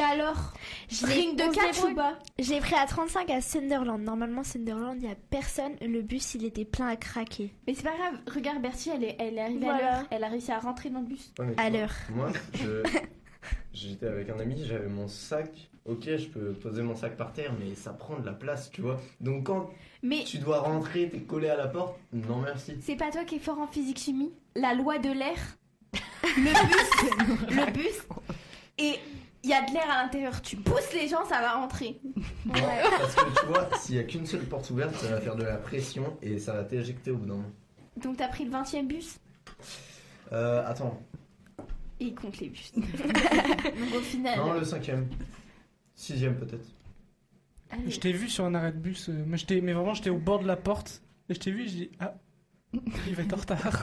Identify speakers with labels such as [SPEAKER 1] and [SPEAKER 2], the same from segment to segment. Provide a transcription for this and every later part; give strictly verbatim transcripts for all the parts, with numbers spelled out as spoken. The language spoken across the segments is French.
[SPEAKER 1] alors,
[SPEAKER 2] Je
[SPEAKER 1] drink
[SPEAKER 2] l'ai
[SPEAKER 1] de
[SPEAKER 2] on se
[SPEAKER 1] catch
[SPEAKER 2] débrouille.
[SPEAKER 1] ou pas?
[SPEAKER 2] Je l'ai pris à trente-cinq à Sunderland. Normalement, Sunderland, il n'y a personne. Le bus, il était plein à craquer.
[SPEAKER 1] Mais c'est pas grave, regarde Bertie, elle est, elle est arrivée
[SPEAKER 2] Voilà.
[SPEAKER 1] à l'heure. Elle a réussi à rentrer dans le bus.
[SPEAKER 3] Ouais, mais tu
[SPEAKER 2] À
[SPEAKER 3] vois,
[SPEAKER 2] l'heure.
[SPEAKER 3] Moi, je... j'étais avec un ami, j'avais mon sac. Ok, je peux poser mon sac par terre, mais ça prend de la place, tu vois. Donc quand
[SPEAKER 1] Mais
[SPEAKER 3] tu dois rentrer, t'es collé à la porte, non merci.
[SPEAKER 1] c'est pas toi qui es fort en physique-chimie? La loi de l'air, le bus, le bus, et il y a de l'air à l'intérieur. Tu pousses les gens, ça va rentrer.
[SPEAKER 3] Non, parce que tu vois, s'il y a qu'une seule porte ouverte, ça va faire de la pression et ça va t'éjecter au bout d'un moment.
[SPEAKER 1] Donc t'as pris le vingtième bus?
[SPEAKER 3] Euh, attends.
[SPEAKER 1] Et il compte les bus. Donc au final...
[SPEAKER 3] Non, le cinquième. Sixième peut-être.
[SPEAKER 1] allez.
[SPEAKER 4] Je t'ai vu sur un arrêt de bus, euh, moi, j'étais, mais vraiment j'étais au bord de la porte, et je t'ai vu et j'ai dit ah, il va être en retard.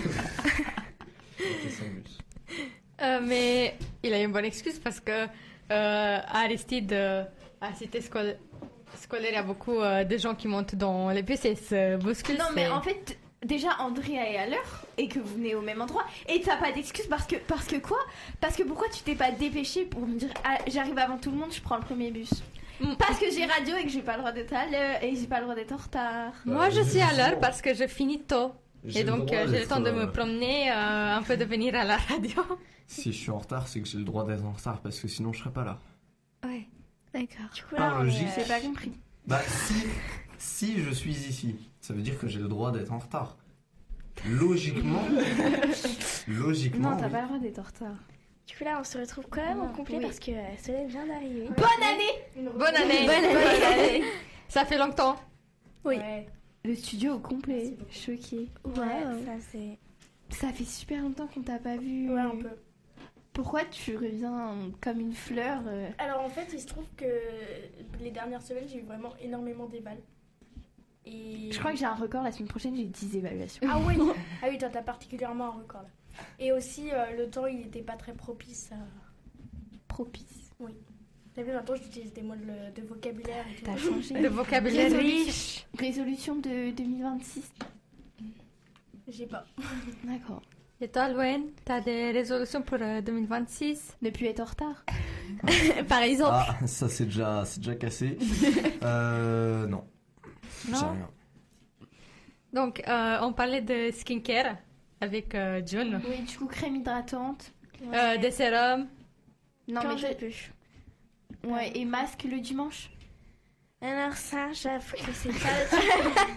[SPEAKER 3] Ok, cinq bus.
[SPEAKER 5] Euh, mais il a une bonne excuse parce que euh, à Aristide, euh, à Cité Scol- Scolaire, il y a beaucoup euh, de gens qui montent dans les bus et se bousculent.
[SPEAKER 1] Non mais
[SPEAKER 5] c'est-
[SPEAKER 1] en fait, déjà Andrea est à l'heure et que vous venez au même endroit et t'as pas d'excuse parce que parce que quoi? Parce que pourquoi tu t'es pas dépêché pour me dire ah, j'arrive avant tout le monde, je prends le premier bus?
[SPEAKER 5] Mm.
[SPEAKER 1] Parce que j'ai radio et que j'ai pas le droit d'être à l'heure et j'ai pas le droit d'être en retard.
[SPEAKER 5] Moi, je
[SPEAKER 3] Bah,
[SPEAKER 5] suis à l'heure
[SPEAKER 3] justement,
[SPEAKER 5] parce que je finis tôt.
[SPEAKER 3] j'ai
[SPEAKER 5] Et
[SPEAKER 3] le
[SPEAKER 5] donc,
[SPEAKER 3] droit
[SPEAKER 5] euh, j'ai le
[SPEAKER 3] d'être,
[SPEAKER 5] temps de me
[SPEAKER 3] euh,
[SPEAKER 5] promener, euh, un peu de venir à la radio.
[SPEAKER 3] Si je suis en retard, c'est que j'ai le droit d'être en retard parce que sinon je serais pas là.
[SPEAKER 5] Ouais.
[SPEAKER 2] D'accord.
[SPEAKER 6] Du coup,
[SPEAKER 3] Pas
[SPEAKER 6] là, on
[SPEAKER 3] logique.
[SPEAKER 6] est,
[SPEAKER 1] J'ai pas compris.
[SPEAKER 3] Bah si, si je suis ici, ça veut dire que j'ai le droit d'être en retard. Logiquement, logiquement.
[SPEAKER 1] Non, t'as
[SPEAKER 3] oui.
[SPEAKER 1] pas le droit d'être en retard.
[SPEAKER 6] Du coup, là, on se retrouve quand même
[SPEAKER 1] Non,
[SPEAKER 6] en complet
[SPEAKER 1] oui.
[SPEAKER 6] parce que euh, Solène vient d'arriver.
[SPEAKER 1] Bonne année.
[SPEAKER 5] Bonne année.
[SPEAKER 2] Bonne année.
[SPEAKER 5] Ça fait longtemps.
[SPEAKER 2] Oui.
[SPEAKER 6] Ouais,
[SPEAKER 1] Le studio au complet. Choquée.
[SPEAKER 6] ouais,
[SPEAKER 2] Wow.
[SPEAKER 6] ça c'est.
[SPEAKER 1] Ça fait super longtemps qu'on t'a pas vu.
[SPEAKER 6] Ouais, un peu.
[SPEAKER 1] Pourquoi tu reviens comme une fleur euh,
[SPEAKER 7] Alors en fait, il se trouve que les dernières semaines, j'ai eu vraiment énormément d'éval. Et...
[SPEAKER 1] Je crois que j'ai un record la semaine prochaine, j'ai dix évaluations.
[SPEAKER 7] Ah oui, ah oui, toi t'as particulièrement un record là. Et aussi, euh, le temps il était pas très propice à...
[SPEAKER 1] Propice.
[SPEAKER 7] T'as vu, maintenant j'utilise des mots de, de vocabulaire et tout.
[SPEAKER 1] T'as changé.
[SPEAKER 5] Le vocabulaire
[SPEAKER 1] Résolution.
[SPEAKER 5] riche.
[SPEAKER 1] Résolution de deux mille vingt-six.
[SPEAKER 7] J'ai pas.
[SPEAKER 1] D'accord.
[SPEAKER 5] Et toi, Louen, t'as des résolutions pour euh, deux mille vingt-six?
[SPEAKER 1] Ne plus être en retard.
[SPEAKER 2] Par exemple.
[SPEAKER 3] Ah, ça c'est déjà, c'est déjà cassé. euh, non. J'ai
[SPEAKER 5] Non.
[SPEAKER 3] rien.
[SPEAKER 5] Donc, euh, on parlait de skincare avec euh, June.
[SPEAKER 1] Oui, du coup, crème hydratante.
[SPEAKER 5] Euh, des sérums.
[SPEAKER 1] Non,
[SPEAKER 6] Quand
[SPEAKER 1] mais
[SPEAKER 6] je
[SPEAKER 1] je-
[SPEAKER 6] peux.
[SPEAKER 1] Ouais, et masque le dimanche.
[SPEAKER 6] Alors, ça, j'avoue que c'est pas.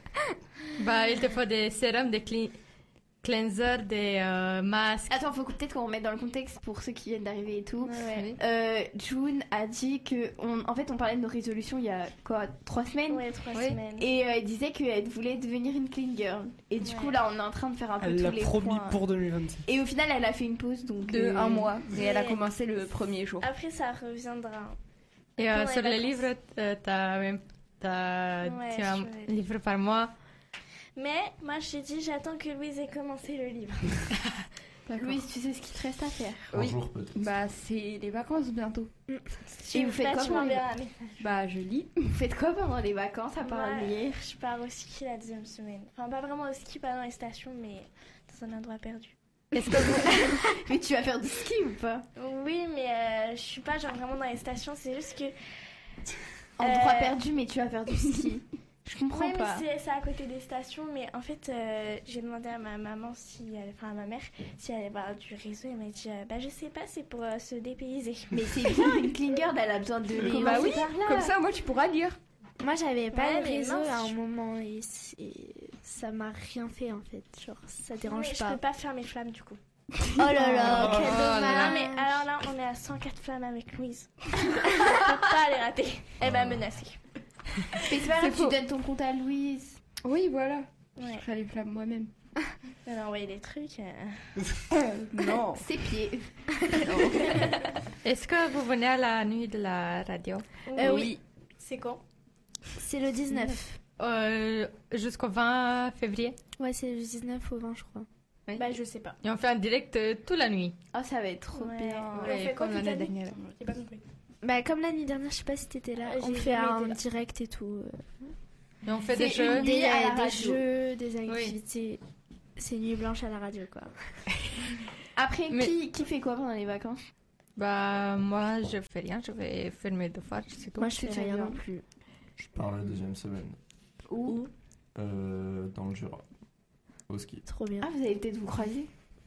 [SPEAKER 5] Bah, il te faut des sérums, des cli- cleansers, des euh, masques.
[SPEAKER 1] Attends, faut que- peut-être qu'on remette dans le contexte pour ceux qui viennent d'arriver et tout.
[SPEAKER 5] Oui.
[SPEAKER 1] Euh, June a dit que, on, en fait, on parlait de nos résolutions il y a quoi, trois semaines.
[SPEAKER 6] Ouais, trois
[SPEAKER 5] Oui.
[SPEAKER 6] semaines.
[SPEAKER 1] Et euh, elle disait qu'elle voulait devenir une clean girl. Et du
[SPEAKER 6] Ouais.
[SPEAKER 1] coup, là, on est en train de faire un peu
[SPEAKER 4] Elle
[SPEAKER 1] tous
[SPEAKER 4] l'a
[SPEAKER 1] les
[SPEAKER 4] promis
[SPEAKER 1] points.
[SPEAKER 4] pour deux mille vingt-six.
[SPEAKER 1] Et au final, elle a fait une pause donc
[SPEAKER 8] De
[SPEAKER 1] euh,
[SPEAKER 8] un mois. Et elle a
[SPEAKER 6] Ouais.
[SPEAKER 8] commencé le premier jour.
[SPEAKER 6] Après, ça reviendra.
[SPEAKER 5] Et euh,
[SPEAKER 6] Pendant
[SPEAKER 5] sur
[SPEAKER 6] les
[SPEAKER 5] les
[SPEAKER 6] vacances.
[SPEAKER 5] livres, euh, t'as même t'as
[SPEAKER 6] Ouais,
[SPEAKER 5] tu as un
[SPEAKER 6] sur les
[SPEAKER 5] livre par mois.
[SPEAKER 6] Mais moi, je t'ai dit, j'attends que Louise ait commencé le livre.
[SPEAKER 1] Louise, tu sais ce qu'il te reste à faire.
[SPEAKER 3] Un
[SPEAKER 8] Oui.
[SPEAKER 3] jour peut-être.
[SPEAKER 8] Bah, c'est les vacances bientôt.
[SPEAKER 1] Et vous faites
[SPEAKER 6] Là,
[SPEAKER 1] quoi
[SPEAKER 6] tu
[SPEAKER 1] pendant les
[SPEAKER 6] m'enverras un message.
[SPEAKER 8] Bah, je lis.
[SPEAKER 1] Vous faites quoi pendant les vacances à part
[SPEAKER 6] Moi,
[SPEAKER 1] lire?
[SPEAKER 6] Je pars au ski la deuxième semaine. Enfin, pas vraiment au ski, pas dans les stations, mais dans un endroit perdu.
[SPEAKER 5] Est-ce que vous...
[SPEAKER 1] Mais tu vas faire du ski ou pas?
[SPEAKER 6] Oui, mais euh, je suis pas genre vraiment dans les stations, c'est juste que.
[SPEAKER 1] Endroit
[SPEAKER 6] Euh,
[SPEAKER 1] perdu, mais tu vas faire du ski. Je comprends
[SPEAKER 6] Ouais, mais
[SPEAKER 1] pas.
[SPEAKER 6] c'est, c'est à côté des stations, mais en fait, euh, j'ai demandé à ma maman si elle, enfin à ma mère, si elle allait avoir du réseau. Elle m'a dit, euh, bah je sais pas, c'est pour euh, se dépayser.
[SPEAKER 1] Mais c'est bien, une clean girl, elle a besoin de lire.
[SPEAKER 8] Bah oui,
[SPEAKER 1] par là.
[SPEAKER 8] comme ça, moi, tu pourras lire.
[SPEAKER 2] Moi, j'avais pas
[SPEAKER 6] Ouais,
[SPEAKER 2] le
[SPEAKER 6] mais
[SPEAKER 2] réseau
[SPEAKER 6] mince,
[SPEAKER 2] à un
[SPEAKER 6] je-
[SPEAKER 2] moment et, c'est- ça m'a rien fait en fait. Genre, ça
[SPEAKER 6] Mais
[SPEAKER 2] dérange
[SPEAKER 6] je
[SPEAKER 2] pas.
[SPEAKER 6] peux pas faire mes flammes du coup.
[SPEAKER 2] Oh là là, quel
[SPEAKER 5] Oh là
[SPEAKER 2] dommage.
[SPEAKER 5] là.
[SPEAKER 6] Non, mais alors là, on est à cent quatre flammes avec Louise. Je peux pas les rater. Elle m'a menacée.
[SPEAKER 1] Mais c'est pas grave, tu donnes ton compte à Louise.
[SPEAKER 8] Oui, voilà.
[SPEAKER 6] Ouais.
[SPEAKER 8] Je ferai les flammes moi-même.
[SPEAKER 6] Elle a envoyé des trucs. euh.
[SPEAKER 8] Non.
[SPEAKER 1] Ses pieds.
[SPEAKER 5] Est-ce que vous venez à la nuit de la radio?
[SPEAKER 2] Euh, oui,
[SPEAKER 7] C'est quand?
[SPEAKER 2] c'est le dix-neuf.
[SPEAKER 5] Euh, jusqu'au vingt février.
[SPEAKER 2] Ouais, c'est le dix-neuf au vingt, je crois.
[SPEAKER 7] Bah je sais pas.
[SPEAKER 5] Et on fait un direct euh, toute la nuit.
[SPEAKER 1] Oh, ça va être trop
[SPEAKER 6] Ouais.
[SPEAKER 1] bien.
[SPEAKER 7] Et on fait quoi
[SPEAKER 8] comme
[SPEAKER 7] toute
[SPEAKER 8] l'année
[SPEAKER 7] la nuit?
[SPEAKER 8] dernière.
[SPEAKER 7] J'ai pas compris.
[SPEAKER 2] Bah, comme l'année dernière, je sais pas si t'étais là.
[SPEAKER 7] Ah,
[SPEAKER 2] On
[SPEAKER 7] j'ai
[SPEAKER 2] fait
[SPEAKER 7] jamais
[SPEAKER 2] un
[SPEAKER 7] été là.
[SPEAKER 2] direct et tout. euh,
[SPEAKER 5] Et on fait
[SPEAKER 1] C'est
[SPEAKER 5] des jeux.
[SPEAKER 1] une-
[SPEAKER 2] Des,
[SPEAKER 1] Nuit à la
[SPEAKER 2] des
[SPEAKER 1] radio.
[SPEAKER 2] jeux, des activités. C'est nuit blanche à la radio, quoi.
[SPEAKER 1] Après,
[SPEAKER 5] Mais-
[SPEAKER 1] qui, qui fait quoi pendant les vacances?
[SPEAKER 5] Bah, moi, je fais rien, je vais faire mes devoirs, c'est tout.
[SPEAKER 2] Moi, je fais
[SPEAKER 1] C'est
[SPEAKER 2] rien
[SPEAKER 1] bien.
[SPEAKER 2] non plus.
[SPEAKER 3] Je pars la deuxième semaine.
[SPEAKER 1] Où
[SPEAKER 3] Euh, dans le Jura. Au ski.
[SPEAKER 2] Trop bien.
[SPEAKER 1] Ah, vous allez peut-être vous croiser.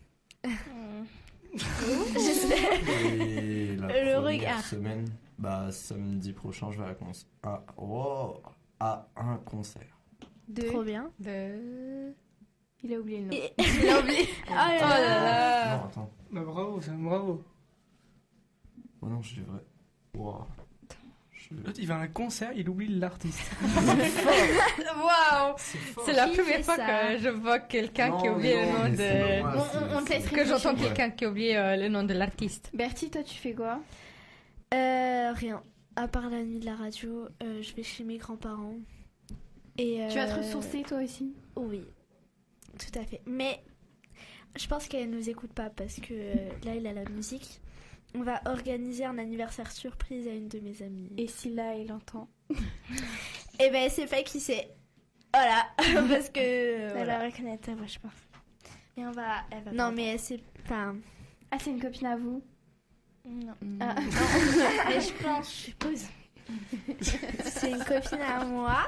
[SPEAKER 3] Et la
[SPEAKER 2] Le
[SPEAKER 3] première
[SPEAKER 2] regard.
[SPEAKER 3] semaine, bah samedi prochain, je vais à, cons- à, oh, à un concert.
[SPEAKER 1] De...
[SPEAKER 2] Trop bien.
[SPEAKER 5] De...
[SPEAKER 1] Il a oublié le nom.
[SPEAKER 2] Et-
[SPEAKER 5] Il a oublié.
[SPEAKER 2] Oh là
[SPEAKER 5] Oh
[SPEAKER 2] là.
[SPEAKER 5] là là.
[SPEAKER 3] Non, attends.
[SPEAKER 4] Bah bravo, ça, bravo.
[SPEAKER 3] Oh non, je vrai. Wow. Je...
[SPEAKER 4] L'autre, il va à un concert, il oublie l'artiste.
[SPEAKER 5] Waouh.
[SPEAKER 4] C'est fort.
[SPEAKER 5] C'est la
[SPEAKER 2] Qui
[SPEAKER 5] première
[SPEAKER 2] fait
[SPEAKER 5] fois
[SPEAKER 2] ça
[SPEAKER 5] que je vois quelqu'un
[SPEAKER 3] Non,
[SPEAKER 5] qui a
[SPEAKER 3] mais
[SPEAKER 5] oublié
[SPEAKER 3] non,
[SPEAKER 5] le nom
[SPEAKER 3] mais c'est pas
[SPEAKER 5] de...
[SPEAKER 3] moi,
[SPEAKER 1] Bon,
[SPEAKER 3] c'est-
[SPEAKER 1] on- on te
[SPEAKER 3] c'est-
[SPEAKER 1] laisse
[SPEAKER 5] Que j'entends
[SPEAKER 3] Ouais.
[SPEAKER 5] quelqu'un qui a oublié euh, le nom de l'artiste.
[SPEAKER 1] Bertie, toi, tu fais quoi?
[SPEAKER 2] Euh, rien. À part la nuit de la radio, euh, je vais chez mes grands-parents. Et
[SPEAKER 1] Tu vas te
[SPEAKER 2] euh,
[SPEAKER 1] ressourcer, toi aussi?
[SPEAKER 2] Oui, tout à fait. Mais je pense qu'elle nous écoute pas parce que euh, là, il a la musique. On va organiser un anniversaire surprise à une de mes amies.
[SPEAKER 1] Et si là, il entend?
[SPEAKER 2] Et ben, c'est pas qui c'est. Voilà, parce que. euh,
[SPEAKER 6] Elle
[SPEAKER 2] voilà.
[SPEAKER 6] va reconnaître ta voix, je pense. Et on va. Elle va
[SPEAKER 2] Non,
[SPEAKER 6] pas
[SPEAKER 2] mais elle, c'est. Enfin.
[SPEAKER 1] Ah, c'est une copine à vous?
[SPEAKER 6] entendre. Non.
[SPEAKER 1] Ah.
[SPEAKER 6] Mais je pense, je suppose.
[SPEAKER 2] C'est une copine à moi.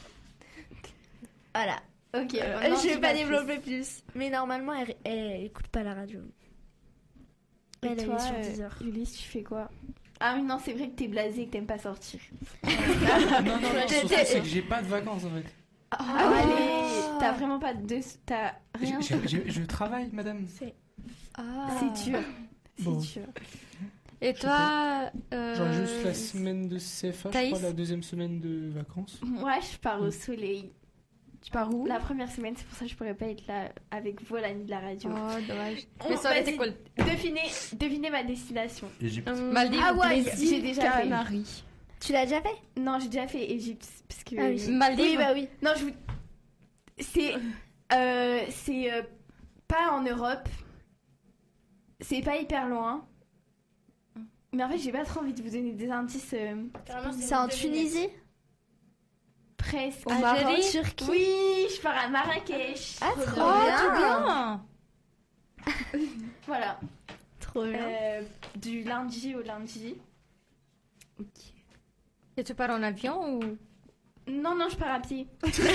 [SPEAKER 2] Voilà.
[SPEAKER 1] Ok,
[SPEAKER 2] Euh,
[SPEAKER 1] alors, non,
[SPEAKER 2] je vais
[SPEAKER 1] dis
[SPEAKER 2] pas
[SPEAKER 1] plus.
[SPEAKER 2] développer plus. Mais normalement, elle, elle, elle écoute pas la radio.
[SPEAKER 1] Et
[SPEAKER 2] Elle, elle
[SPEAKER 1] toi,
[SPEAKER 2] est sur
[SPEAKER 1] euh,
[SPEAKER 2] dix heures.
[SPEAKER 1] Ulysse, tu fais quoi? Ah oui, non, c'est vrai que t'es blasé et que t'aimes pas sortir.
[SPEAKER 4] Non, non, non, surtout,
[SPEAKER 2] J'étais-
[SPEAKER 4] c'est que j'ai pas de vacances en fait.
[SPEAKER 1] Ah,
[SPEAKER 2] oui.
[SPEAKER 1] allez, t'as vraiment pas de... T'as rien?
[SPEAKER 4] J'ai- j'ai- j'ai- Je travaille, madame.
[SPEAKER 2] Ah.
[SPEAKER 1] C'est dur. C'est
[SPEAKER 4] Bon.
[SPEAKER 1] dur.
[SPEAKER 5] Et toi, euh...
[SPEAKER 4] J'aurai juste la semaine de C F A, je
[SPEAKER 5] Thaïs
[SPEAKER 4] crois, la deuxième semaine de vacances.
[SPEAKER 1] Moi, je pars au soleil.
[SPEAKER 8] Tu pars où?
[SPEAKER 1] La première semaine, c'est pour ça que je pourrais pas être là avec vous la nuit de la radio.
[SPEAKER 5] Oh, dommage.
[SPEAKER 1] On-
[SPEAKER 5] Mais ça aurait été
[SPEAKER 1] vas-y,
[SPEAKER 5] cool.
[SPEAKER 1] Devinez, devinez ma destination.
[SPEAKER 3] Égypte.
[SPEAKER 5] Euh, Maldives.
[SPEAKER 1] Ah ouais,
[SPEAKER 8] Brésil,
[SPEAKER 1] j'ai déjà fait.
[SPEAKER 8] Canaries.
[SPEAKER 2] Tu l'as déjà fait?
[SPEAKER 1] Non, j'ai déjà fait Égypte parce que.
[SPEAKER 2] Ah oui.
[SPEAKER 5] Maldives.
[SPEAKER 2] Oui, bah oui.
[SPEAKER 1] Non, je vous. C'est. Euh, c'est euh, pas en Europe. C'est pas hyper loin. Mais en fait, j'ai pas trop envie de vous donner des indices euh,
[SPEAKER 2] C'est en Tunisie?
[SPEAKER 1] presque.
[SPEAKER 5] Au
[SPEAKER 2] Maroc,
[SPEAKER 5] Algérie
[SPEAKER 2] Turquie?
[SPEAKER 1] Oui, je pars à Marrakech.
[SPEAKER 2] Ah, trop
[SPEAKER 5] Oh,
[SPEAKER 2] bien.
[SPEAKER 5] tout bien.
[SPEAKER 1] Voilà.
[SPEAKER 2] Trop bien.
[SPEAKER 1] Euh, du lundi au lundi.
[SPEAKER 5] Et tu pars en avion ou...
[SPEAKER 1] Non, non, je pars à pied.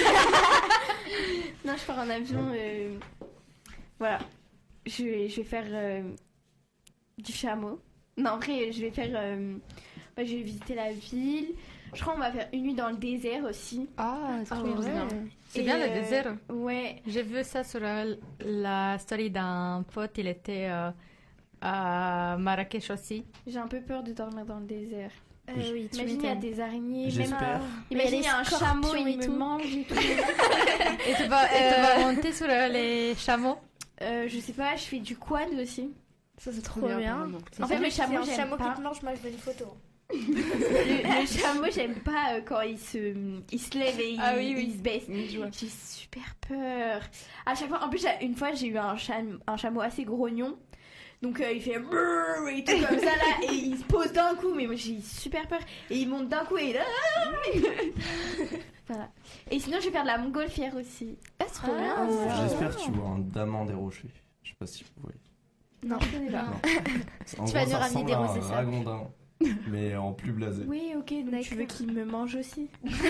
[SPEAKER 1] Non, je pars en avion. euh, Voilà. Je vais, je vais faire euh, du chameau. Non, en vrai, je vais faire. euh, bah, je vais visiter la ville. Je crois qu'on va faire une nuit dans le désert aussi.
[SPEAKER 5] Ah, c'est
[SPEAKER 1] Ah
[SPEAKER 5] trop
[SPEAKER 1] ouais.
[SPEAKER 5] bien. C'est
[SPEAKER 1] Et,
[SPEAKER 5] bien le
[SPEAKER 1] euh,
[SPEAKER 5] désert.
[SPEAKER 1] Ouais.
[SPEAKER 5] J'ai vu ça sur euh, la story d'un pote, il était euh, à Marrakech aussi.
[SPEAKER 1] J'ai un peu peur de dormir dans le désert.
[SPEAKER 2] Euh, oui, tu
[SPEAKER 1] Imagine, il y a
[SPEAKER 2] m'étonnes.
[SPEAKER 1] des araignées. Même,
[SPEAKER 3] J'espère.
[SPEAKER 2] Mais il y a
[SPEAKER 1] imagine, il y a un
[SPEAKER 2] des
[SPEAKER 1] chameau,
[SPEAKER 2] scorpions
[SPEAKER 1] il
[SPEAKER 2] et
[SPEAKER 1] me
[SPEAKER 2] tout.
[SPEAKER 1] mange et tout.
[SPEAKER 5] Et tu vas, et tu vas monter sur euh, les chameaux.
[SPEAKER 1] Euh, je sais pas, je fais du quad aussi.
[SPEAKER 8] Ça, c'est trop,
[SPEAKER 2] Trop
[SPEAKER 8] bien.
[SPEAKER 2] bien.
[SPEAKER 8] apparemment.
[SPEAKER 1] En fait, le chameau,
[SPEAKER 6] un
[SPEAKER 1] j'aime
[SPEAKER 6] chameau
[SPEAKER 1] pas.
[SPEAKER 6] qui te mange, moi je veux une photo.
[SPEAKER 1] Le, le chameau, j'aime pas euh, quand il se, il se lève et il,
[SPEAKER 5] Ah oui, oui.
[SPEAKER 1] il se baisse. J'ai super peur. À chaque fois, en plus, j'ai- une fois, j'ai eu un, cham- un chameau assez grognon. Donc, euh, il fait brrr et tout comme ça là, et il se pose d'un coup. Mais moi, j'ai super peur. Et il monte d'un coup et là. Voilà. Et sinon, je vais faire de la montgolfière aussi.
[SPEAKER 2] Ah, trop bien.
[SPEAKER 3] J'espère que tu vois un daman des rochers. Je sais pas si vous voyez.
[SPEAKER 2] Non, je connais pas.
[SPEAKER 3] Non. En
[SPEAKER 2] Tu
[SPEAKER 3] gros,
[SPEAKER 2] vas nous
[SPEAKER 3] ça
[SPEAKER 2] ramener
[SPEAKER 3] ressemble
[SPEAKER 2] des
[SPEAKER 3] à un
[SPEAKER 2] rosés, ça.
[SPEAKER 3] ragondin, mais en plus blasé.
[SPEAKER 1] Oui, ok, donc tu veux
[SPEAKER 2] D'accord.
[SPEAKER 1] qu'il me mange aussi.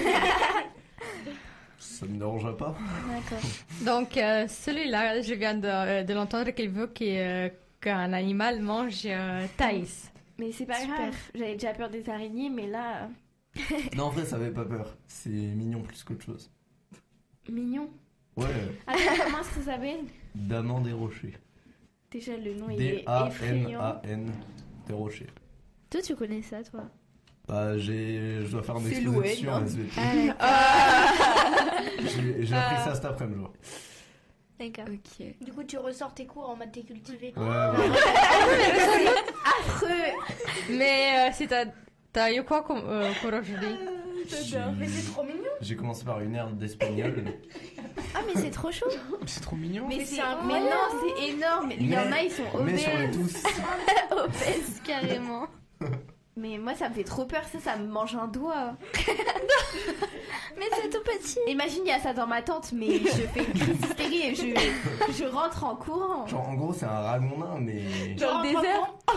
[SPEAKER 3] Ça me dérange pas.
[SPEAKER 1] D'accord.
[SPEAKER 5] Donc euh, celui-là, je viens de, euh, de l'entendre qu'il veut qu'il, euh, qu'un animal mange euh, Thaïs.
[SPEAKER 1] Mais c'est pas
[SPEAKER 2] Super.
[SPEAKER 1] grave. J'avais déjà peur des araignées, mais là,
[SPEAKER 3] Non, en vrai, ça avait pas peur. C'est mignon plus qu'autre chose.
[SPEAKER 1] mignon.
[SPEAKER 3] Ouais,
[SPEAKER 1] Alors, comment est-ce que ça s'appelle?
[SPEAKER 3] daman des rochers.
[SPEAKER 1] Déjà, le nom, il est effrayant.
[SPEAKER 3] D-A-N-A-N des rochers.
[SPEAKER 2] Toi, tu connais ça, toi?
[SPEAKER 3] Bah, j'ai... je dois faire une
[SPEAKER 1] C'est
[SPEAKER 3] exposition
[SPEAKER 1] loué, non
[SPEAKER 3] à S V T.
[SPEAKER 2] Ah,
[SPEAKER 3] J'ai j'ai appris ça cet après-midi. genre.
[SPEAKER 2] d'accord.
[SPEAKER 8] Ok.
[SPEAKER 6] Du coup, tu ressors tes cours en maths cultivé.
[SPEAKER 3] Ouais, ouais.
[SPEAKER 1] Affreux.
[SPEAKER 5] Mais euh, si t'as, t'as eu quoi comme euh, cours aujourd'hui?
[SPEAKER 3] J'ai-
[SPEAKER 6] Mais c'est trop mignon.
[SPEAKER 3] J'ai commencé par une heure d'espagnol.
[SPEAKER 2] Ah, mais c'est trop chaud.
[SPEAKER 4] C'est trop mignon.
[SPEAKER 1] Mais,
[SPEAKER 6] Mais
[SPEAKER 1] c'est
[SPEAKER 6] c'est
[SPEAKER 1] mais non, c'est énorme. Il y en a, ils sont
[SPEAKER 3] Mais sur les
[SPEAKER 1] obèses.
[SPEAKER 3] tous.
[SPEAKER 2] Obèse, carrément.
[SPEAKER 1] Mais moi, ça me fait trop peur, ça, ça me mange un doigt.
[SPEAKER 2] Mais c'est tout petit.
[SPEAKER 1] Imagine, il y a ça dans ma tente, mais je fais une crise d'hystérie et je, je rentre en courant.
[SPEAKER 3] Genre, en gros, c'est un ragondin, mais.
[SPEAKER 5] Dans le désert?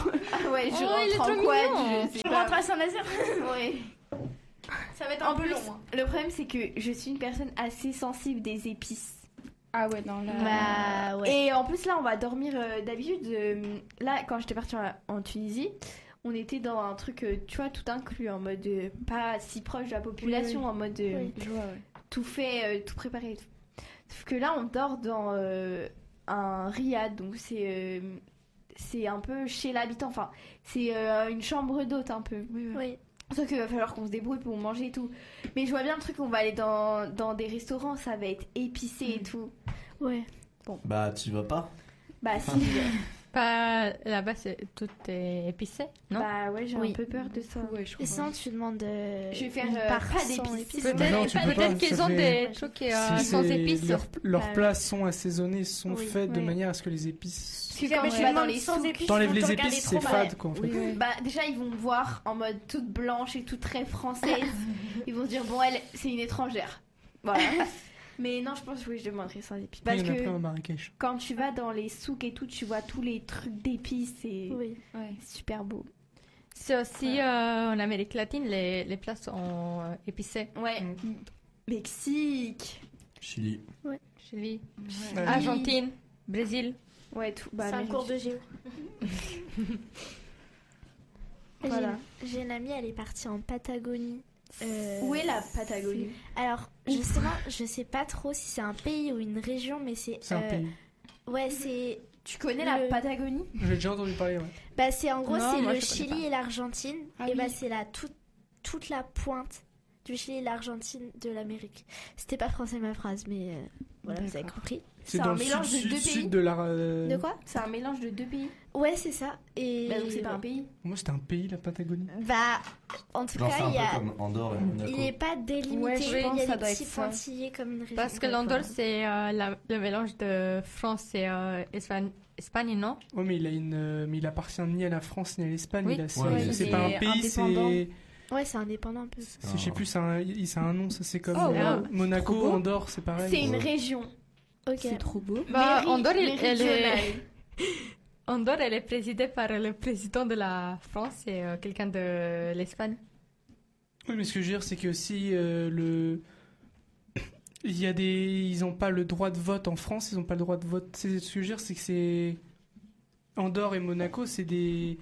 [SPEAKER 1] Ah ouais, je
[SPEAKER 5] Oh, il est
[SPEAKER 1] rentre
[SPEAKER 5] trop
[SPEAKER 1] en quad,
[SPEAKER 5] mignon.
[SPEAKER 1] je sais
[SPEAKER 6] Tu
[SPEAKER 1] pas.
[SPEAKER 6] rentres à Saint-Nazaire.
[SPEAKER 1] Ouais.
[SPEAKER 7] Ça va être
[SPEAKER 1] En
[SPEAKER 7] un peu
[SPEAKER 1] plus,
[SPEAKER 7] long. hein.
[SPEAKER 1] le problème c'est que je suis une personne assez sensible des épices.
[SPEAKER 8] Ah ouais, non, là.
[SPEAKER 2] Bah ouais.
[SPEAKER 1] Et en plus là on va dormir euh, d'habitude. euh, là quand j'étais partie en, en Tunisie, on était dans un truc, euh, tu vois, tout inclus en mode euh, pas si proche de la population,
[SPEAKER 8] Oui, oui.
[SPEAKER 1] en mode euh,
[SPEAKER 2] Oui.
[SPEAKER 8] Je vois, ouais.
[SPEAKER 1] tout fait, euh, tout préparé. et tout. Sauf que là on dort dans euh, un riad, donc c'est euh, c'est un peu chez l'habitant. Enfin c'est euh, une chambre d'hôte un peu.
[SPEAKER 2] Oui.
[SPEAKER 1] Sauf qu'il va falloir qu'on se débrouille pour manger et tout. Mais je vois bien le truc, on va aller dans, dans des restaurants, ça va être épicé et tout.
[SPEAKER 2] Ouais.
[SPEAKER 3] Bah, tu vas pas.
[SPEAKER 1] Bah si,
[SPEAKER 5] Pas là-bas, c'est tout est épicé, non?
[SPEAKER 1] bah ouais, j'ai
[SPEAKER 2] Oui.
[SPEAKER 1] un peu peur de ça.
[SPEAKER 8] Ouais, je
[SPEAKER 2] Et
[SPEAKER 8] crois.
[SPEAKER 2] sinon, tu demandes. euh,
[SPEAKER 1] Je vais faire,
[SPEAKER 2] une
[SPEAKER 1] euh,
[SPEAKER 2] part
[SPEAKER 1] pas
[SPEAKER 2] sans
[SPEAKER 1] d'épices.
[SPEAKER 2] épices.
[SPEAKER 5] Peut-être
[SPEAKER 4] Bah non, tu peux
[SPEAKER 5] peut-être
[SPEAKER 4] pas,
[SPEAKER 5] qu'ils
[SPEAKER 4] ça
[SPEAKER 5] ont
[SPEAKER 4] fait-
[SPEAKER 5] des trucs euh,
[SPEAKER 4] Si
[SPEAKER 5] sans
[SPEAKER 4] c'est-
[SPEAKER 5] épices.
[SPEAKER 4] Leurs leurs
[SPEAKER 1] Bah,
[SPEAKER 4] plats sont assaisonnés, sont
[SPEAKER 2] Oui.
[SPEAKER 4] faits de
[SPEAKER 1] Ouais.
[SPEAKER 4] manière à ce que les épices.
[SPEAKER 1] Parce que quand tu vas dans les souks,
[SPEAKER 4] T'enlèves
[SPEAKER 6] ils vont
[SPEAKER 4] les
[SPEAKER 6] te regarder
[SPEAKER 4] épices,
[SPEAKER 6] trop
[SPEAKER 4] c'est
[SPEAKER 6] mal.
[SPEAKER 4] fade quoi en fait.
[SPEAKER 8] Oui, oui.
[SPEAKER 1] bah déjà ils vont me voir en mode toute blanche et toute très française. Ils vont se dire bon elle c'est une étrangère. Voilà. Mais non je pense que oui je demanderai sans épices. Parce
[SPEAKER 4] Il y en a plein
[SPEAKER 1] que
[SPEAKER 4] à Marrakech.
[SPEAKER 1] quand tu vas dans les souks et tout tu vois tous les trucs d'épices et
[SPEAKER 2] Oui.
[SPEAKER 8] Ouais.
[SPEAKER 1] c'est super beau.
[SPEAKER 5] C'est aussi euh, en Amérique latine, les, les plats sont euh, épicés.
[SPEAKER 1] Ouais.
[SPEAKER 4] Mm.
[SPEAKER 1] Mexique.
[SPEAKER 3] Chili.
[SPEAKER 5] Chili,
[SPEAKER 4] Ouais.
[SPEAKER 5] Argentine, Brésil.
[SPEAKER 1] Ouais tout. Bah,
[SPEAKER 6] C'est un
[SPEAKER 1] Amérique
[SPEAKER 6] cours
[SPEAKER 1] du
[SPEAKER 6] de géo.
[SPEAKER 2] J'ai-
[SPEAKER 1] Voilà.
[SPEAKER 2] J'ai une amie, elle est partie en Patagonie. Euh,
[SPEAKER 1] Où est la Patagonie?
[SPEAKER 2] Alors, justement, je sais pas trop si c'est un pays ou une région, mais c'est.
[SPEAKER 4] C'est un
[SPEAKER 2] euh,
[SPEAKER 4] pays.
[SPEAKER 2] Ouais, c'est.
[SPEAKER 1] Tu connais la
[SPEAKER 2] Le-
[SPEAKER 1] Patagonie?
[SPEAKER 4] J'ai déjà entendu parler, ouais.
[SPEAKER 2] Bah, c'est en gros,
[SPEAKER 5] Non,
[SPEAKER 2] c'est
[SPEAKER 5] moi,
[SPEAKER 2] le
[SPEAKER 5] je connais
[SPEAKER 2] Chili et l'Argentine.
[SPEAKER 8] Ah
[SPEAKER 2] et
[SPEAKER 8] oui.
[SPEAKER 2] bah, c'est la toute, toute la pointe du Chili et l'Argentine de l'Amérique. C'était pas français ma phrase, mais euh, voilà, vous avez
[SPEAKER 8] D'accord.
[SPEAKER 2] compris.
[SPEAKER 4] C'est
[SPEAKER 1] C'est
[SPEAKER 4] dans
[SPEAKER 1] un
[SPEAKER 4] le
[SPEAKER 1] mélange
[SPEAKER 4] sud,
[SPEAKER 1] de deux
[SPEAKER 4] sud,
[SPEAKER 1] pays.
[SPEAKER 4] sud de la. euh,
[SPEAKER 2] De quoi
[SPEAKER 1] C'est un mélange de deux pays.
[SPEAKER 2] Ouais, c'est ça. Et.
[SPEAKER 1] Bah, donc c'est pas un pays.
[SPEAKER 4] Moi, c'était un pays, la Patagonie.
[SPEAKER 2] Bah, en tout
[SPEAKER 3] Genre, c'est
[SPEAKER 2] cas,
[SPEAKER 3] un
[SPEAKER 2] il y a.
[SPEAKER 3] peu comme Andorre et Monaco.
[SPEAKER 2] Il n'est pas délimité,
[SPEAKER 8] Ouais, je
[SPEAKER 2] il y
[SPEAKER 8] pense
[SPEAKER 2] a
[SPEAKER 8] que ça
[SPEAKER 2] des
[SPEAKER 8] doit
[SPEAKER 2] petits
[SPEAKER 8] être ça.
[SPEAKER 2] pointillés comme une région.
[SPEAKER 5] Parce que l'Andorre, c'est euh, la- le mélange de France et euh, Espagne, Espagne, non?
[SPEAKER 4] Ouais, mais il a une, euh, mais il appartient ni à la France ni à l'Espagne.
[SPEAKER 5] Oui.
[SPEAKER 4] Il a- C'est
[SPEAKER 3] Ouais,
[SPEAKER 4] c'est
[SPEAKER 8] c'est
[SPEAKER 4] pas un pays,
[SPEAKER 8] indépendant.
[SPEAKER 4] c'est.
[SPEAKER 2] Ouais, c'est indépendant un peu.
[SPEAKER 4] c'est- Je sais plus, c'est un, il- c'est un nom, ça c'est comme
[SPEAKER 8] Oh,
[SPEAKER 4] euh,
[SPEAKER 5] wow.
[SPEAKER 4] Monaco,
[SPEAKER 8] Trop beau.
[SPEAKER 4] Andorre, c'est pareil.
[SPEAKER 1] C'est une
[SPEAKER 3] Ouais.
[SPEAKER 1] région.
[SPEAKER 2] Ok.
[SPEAKER 8] C'est trop beau.
[SPEAKER 5] Bah,
[SPEAKER 1] Méri-
[SPEAKER 5] Andorre, il- elle est...
[SPEAKER 1] méridionale.
[SPEAKER 5] Andorre, elle est présidée par le président de la France et euh, quelqu'un de l'Espagne.
[SPEAKER 4] Oui, mais ce que je veux dire, c'est que si euh, le. Il y a des. Ils n'ont pas le droit de vote en France, ils n'ont pas le droit de vote. C'est ce que je veux dire, c'est que c'est. Andorre et Monaco, c'est des.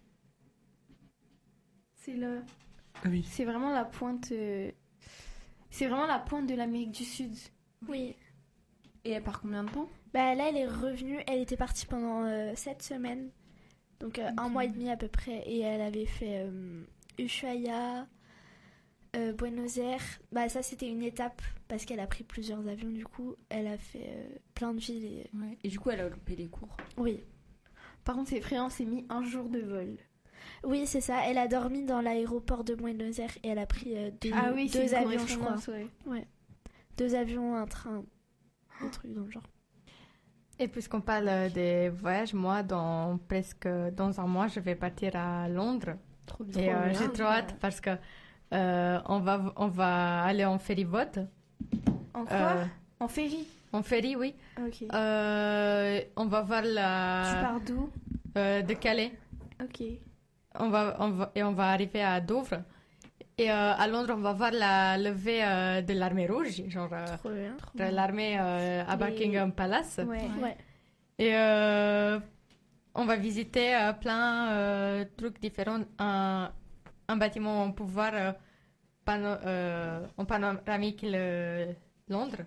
[SPEAKER 1] C'est le.
[SPEAKER 4] Ah oui.
[SPEAKER 1] C'est vraiment la pointe. euh, C'est vraiment la pointe de l'Amérique du Sud.
[SPEAKER 2] Oui.
[SPEAKER 8] Et elle part combien de temps?
[SPEAKER 2] Bah là, elle est revenue. Elle était partie pendant euh, sept semaines. Donc euh, un mois et demi à peu près. Et elle avait fait euh, Ushuaia, euh, Buenos Aires. Bah ça, c'était une étape parce qu'elle a pris plusieurs avions du coup. Elle a fait euh, plein de villes. Et...
[SPEAKER 8] Ouais. Et du coup, elle a loupé les cours.
[SPEAKER 2] Oui.
[SPEAKER 1] Par contre, c'est effrayant, c'est mis un jour de vol.
[SPEAKER 2] Oui, c'est ça. Elle a dormi dans l'aéroport de Buenos Aires et elle a pris euh, deux,
[SPEAKER 1] Ah oui, c'est
[SPEAKER 2] deux
[SPEAKER 1] une
[SPEAKER 2] avions, je crois.
[SPEAKER 1] correspondance, ouais.
[SPEAKER 2] Deux avions, un train. Un truc dans le genre.
[SPEAKER 5] Et puisqu'on parle des voyages, moi, dans presque dans un mois, je vais partir à Londres.
[SPEAKER 8] Trop
[SPEAKER 5] Et euh, j'ai trop hâte parce que euh, on va on va aller en ferryboat.
[SPEAKER 1] En quoi?
[SPEAKER 5] Euh,
[SPEAKER 1] En ferry.
[SPEAKER 5] en ferry, oui.
[SPEAKER 1] Ok.
[SPEAKER 5] Euh, on va voir
[SPEAKER 1] Tu
[SPEAKER 5] la
[SPEAKER 1] pars d'où?
[SPEAKER 5] euh, de Calais.
[SPEAKER 1] Ok.
[SPEAKER 5] On va, on va et on va arriver à Douvres. Et euh, à Londres, on va voir la levée euh, de l'armée rouge, genre euh,
[SPEAKER 2] Trop bien.
[SPEAKER 5] de l'armée euh, à
[SPEAKER 2] Les-
[SPEAKER 5] Buckingham Palace.
[SPEAKER 1] Ouais.
[SPEAKER 2] Ouais.
[SPEAKER 5] Et euh, on va visiter euh, plein euh, trucs différents. Un, un bâtiment où on peut voir euh, pano- euh, en panoramique le Londres.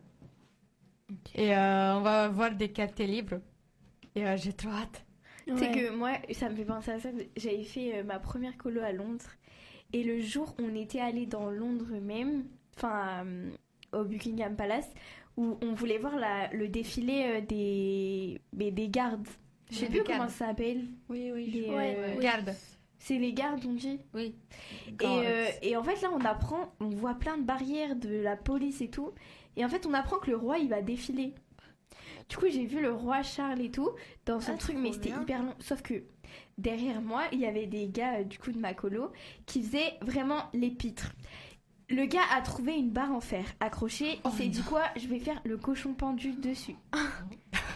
[SPEAKER 5] Et euh, on va voir des quartiers libres. Et euh, j'ai trop hâte.
[SPEAKER 1] Tu sais que moi, ça me fait penser à ça. J'avais fait euh, ma première colo à Londres. Et le jour où on était allé dans Londres même, enfin euh, au Buckingham Palace, où on voulait voir la, le défilé euh, des, mais des gardes. Je sais
[SPEAKER 5] Ouais,
[SPEAKER 1] plus
[SPEAKER 5] des
[SPEAKER 1] comment
[SPEAKER 5] gardes.
[SPEAKER 1] ça s'appelle.
[SPEAKER 8] Oui, oui.
[SPEAKER 1] Les,
[SPEAKER 2] Ouais,
[SPEAKER 1] euh,
[SPEAKER 2] oui.
[SPEAKER 5] Garde.
[SPEAKER 1] C'est les gardes, on dit.
[SPEAKER 5] Oui.
[SPEAKER 1] Et, euh, et en fait, là, on apprend, on voit plein de barrières de la police et tout. Et en fait, on apprend que le roi, il va défiler. Du coup, j'ai vu le roi Charles et tout dans son
[SPEAKER 2] Ah,
[SPEAKER 1] truc,
[SPEAKER 2] trop
[SPEAKER 1] mais c'était
[SPEAKER 2] bien.
[SPEAKER 1] hyper long. Sauf que derrière moi, il y avait des gars, euh, du coup, de ma colo, qui faisaient vraiment l'épître. Le gars a trouvé une barre en fer accrochée. Il s'est dit quoi? Je vais faire le cochon pendu dessus.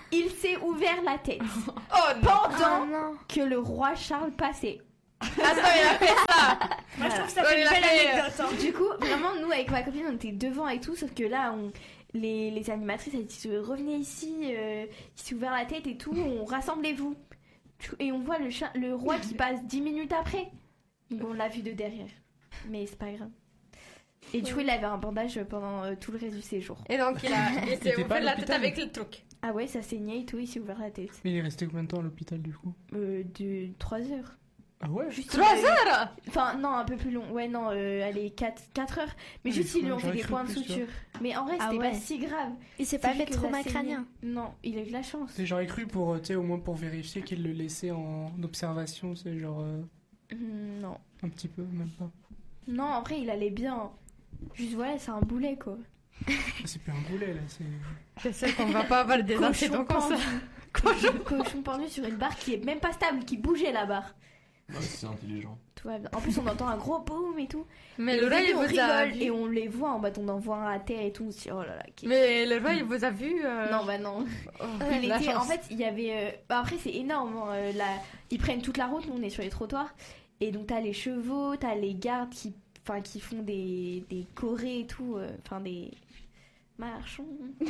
[SPEAKER 1] il s'est ouvert la tête
[SPEAKER 5] Oh non.
[SPEAKER 2] Ah
[SPEAKER 1] pendant
[SPEAKER 2] non.
[SPEAKER 1] que le roi Charles passait.
[SPEAKER 5] Ah, ça, il a fait ça.
[SPEAKER 7] Moi, je trouve que ça
[SPEAKER 5] Ouais,
[SPEAKER 7] fait
[SPEAKER 5] il
[SPEAKER 7] une
[SPEAKER 5] a
[SPEAKER 7] belle
[SPEAKER 5] fait, euh,
[SPEAKER 7] anecdote. hein.
[SPEAKER 1] Du coup, vraiment, nous, avec ma copine, on était devant et tout, sauf que là, on... les, les animatrices, elles disent euh, revenez ici, euh, il s'est ouvert la tête et tout, on rassemblez-vous. Du- Et on voit le, cha- le roi qui passe dix minutes après. Donc on l'a vu de derrière. Mais c'est pas grave. Et du coup, il avait un bandage pendant euh, tout le reste du séjour.
[SPEAKER 5] Et donc, il, a, il s'est
[SPEAKER 4] était pas
[SPEAKER 5] ouvert
[SPEAKER 4] à
[SPEAKER 5] la tête
[SPEAKER 4] l'hôpital.
[SPEAKER 5] avec le truc.
[SPEAKER 1] Ah ouais, ça saignait et tout, il s'est ouvert la tête.
[SPEAKER 4] Mais il est resté combien de temps à l'hôpital du coup?
[SPEAKER 1] Euh, de trois heures.
[SPEAKER 4] Ah ouais?
[SPEAKER 1] Juste,
[SPEAKER 5] Trois
[SPEAKER 1] euh,
[SPEAKER 5] heures.
[SPEAKER 1] Enfin, non, un peu plus long. Ouais, non, euh, allez, quatre heures. Mais
[SPEAKER 4] Ah,
[SPEAKER 1] juste,
[SPEAKER 4] mais
[SPEAKER 1] ils lui ont
[SPEAKER 4] j'aurais
[SPEAKER 1] fait des
[SPEAKER 4] cru
[SPEAKER 1] points de
[SPEAKER 4] plus, tu vois.
[SPEAKER 1] suture. Mais en vrai,
[SPEAKER 2] Ah
[SPEAKER 1] c'était
[SPEAKER 2] ouais.
[SPEAKER 1] pas si grave.
[SPEAKER 2] Il s'est
[SPEAKER 1] C'est
[SPEAKER 2] pas
[SPEAKER 1] juste
[SPEAKER 2] fait
[SPEAKER 1] que
[SPEAKER 2] trauma
[SPEAKER 1] ça saignait.
[SPEAKER 2] crânien.
[SPEAKER 1] Non, il a eu de la chance.
[SPEAKER 4] Et J'aurais cru pour, euh, tu sais, au moins pour vérifier qu'il le laissait en observation, c'est genre euh,
[SPEAKER 1] Hmm, Non.
[SPEAKER 4] un petit peu, même pas.
[SPEAKER 1] Non, en vrai, il allait bien. Juste, voilà, c'est un boulet, quoi.
[SPEAKER 4] Ah, c'est plus un boulet là, c'est.
[SPEAKER 5] Je sais qu'on va pas avoir des
[SPEAKER 1] Cochon
[SPEAKER 5] incidents comme ça.
[SPEAKER 1] pendu. Cochon pendu sur une barre qui est même pas stable, qui bougeait la barre.
[SPEAKER 3] Ouais, c'est intelligent.
[SPEAKER 1] Tout va bien. En plus, on entend un gros boom et tout.
[SPEAKER 5] Mais
[SPEAKER 1] Et
[SPEAKER 5] le
[SPEAKER 1] au
[SPEAKER 5] roi,
[SPEAKER 1] début,
[SPEAKER 5] il
[SPEAKER 1] on
[SPEAKER 5] vous a
[SPEAKER 1] rigole
[SPEAKER 5] vu.
[SPEAKER 1] et on les voit en bas, on en voit un à terre et tout. On se dit, oh là là, qu'est-
[SPEAKER 5] Mais le roi, il vous a vu. euh,
[SPEAKER 1] Non, bah non.
[SPEAKER 5] oh,
[SPEAKER 1] Il
[SPEAKER 5] la
[SPEAKER 1] était, en
[SPEAKER 5] chance.
[SPEAKER 1] fait, il y avait. euh, bah après, c'est énorme. hein, euh, la- Ils prennent toute la route, nous on est sur les trottoirs. Et donc, t'as les chevaux, t'as les gardes qui, enfin, qui font des, des chorés et tout. euh, Enfin, des. Marchons.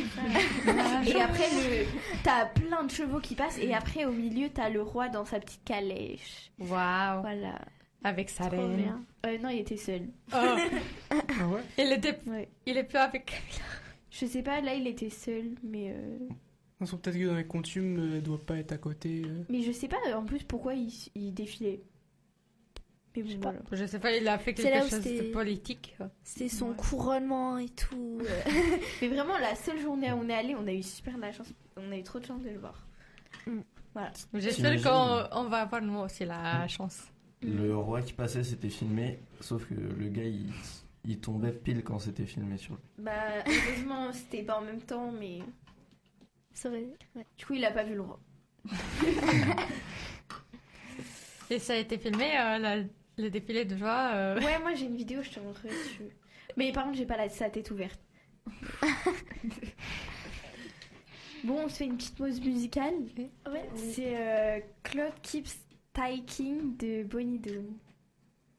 [SPEAKER 1] Et après, le... t'as plein de chevaux qui passent. Et après, au milieu, t'as le roi dans sa petite calèche.
[SPEAKER 5] Waouh.
[SPEAKER 1] Voilà.
[SPEAKER 5] Avec sa
[SPEAKER 1] Trop
[SPEAKER 5] reine.
[SPEAKER 1] bien. Euh, non, il était seul.
[SPEAKER 5] Oh.
[SPEAKER 4] Ah ouais?
[SPEAKER 5] Il était.
[SPEAKER 1] Ouais.
[SPEAKER 5] Il est plus avec.
[SPEAKER 1] Je sais pas, là, il était seul. Mais. euh,
[SPEAKER 4] Non, c'est peut-être que dans les coutumes, euh, elle doit pas être à côté. euh.
[SPEAKER 1] Mais je sais pas en plus pourquoi il, il défilait. Mais bon, voilà.
[SPEAKER 5] Je sais pas, il a fait
[SPEAKER 2] C'est là
[SPEAKER 5] quelque
[SPEAKER 2] où
[SPEAKER 5] chose de
[SPEAKER 2] c'était-
[SPEAKER 5] politique.
[SPEAKER 2] C'était son
[SPEAKER 1] Ouais.
[SPEAKER 2] couronnement et tout. euh.
[SPEAKER 1] Mais vraiment, la seule journée où on est allé, on a eu super de la chance. On a eu trop de chance de le voir.
[SPEAKER 5] J'espère
[SPEAKER 3] T'imagines
[SPEAKER 5] qu'on on va avoir nous aussi la chance.
[SPEAKER 3] Le roi qui passait, c'était filmé, sauf que le gars, il, il tombait pile quand c'était filmé sur lui.
[SPEAKER 1] Bah, heureusement, c'était pas en même temps, mais.
[SPEAKER 2] C'est vrai. Ouais.
[SPEAKER 1] Du coup, il a pas vu le roi.
[SPEAKER 5] Et ça a été filmé, euh, la- le défilé de joie. euh,
[SPEAKER 1] Ouais, moi j'ai une vidéo, je te montrerai dessus. Mais par contre, j'ai pas la, sa tête ouverte. Bon, on se fait une petite pause musicale.
[SPEAKER 7] Ouais.
[SPEAKER 1] C'est euh, Cloud Keeps Taking de Bonnie Doon.